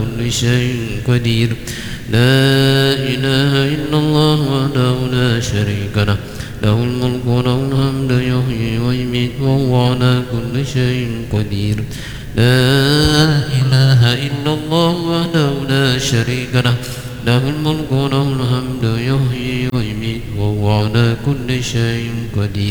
كل شيء قدير لا إله إلا الله وحده لا شريك له له الملك وله الحمد يحيي ويميت وهو على كل شيء قدير لا إله إلا الله وحده لا شريك له له الملك وله الحمد يحيي ويميت وهو على كل شيء قدير